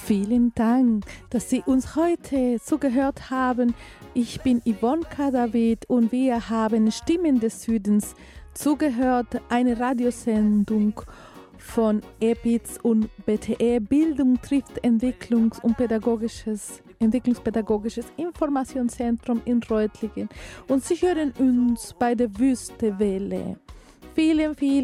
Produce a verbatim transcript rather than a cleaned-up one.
Vielen Dank, dass Sie uns heute zugehört haben. Ich bin Yvonne Kadavid und wir haben Stimmen des Südens zugehört, eine Radiosendung von E P I Z und B T E, Bildung trifft Entwicklungs- und Pädagogisches, Entwicklungspädagogisches Informationszentrum in Reutlingen. Und Sie hören uns bei der Wüste Welle. Vielen, vielen